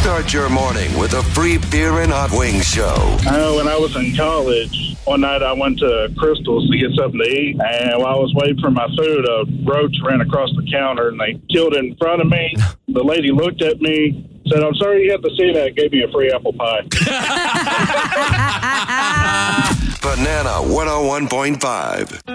Start your morning with a free beer and hot wings show. When I was in college, one night I went to Crystal's to get something to eat, and while I was waiting for my food, a roach ran across the counter, and they killed it in front of me. The lady looked at me, said, "I'm sorry you had to see that," gave me a free apple pie. Banana 101.5.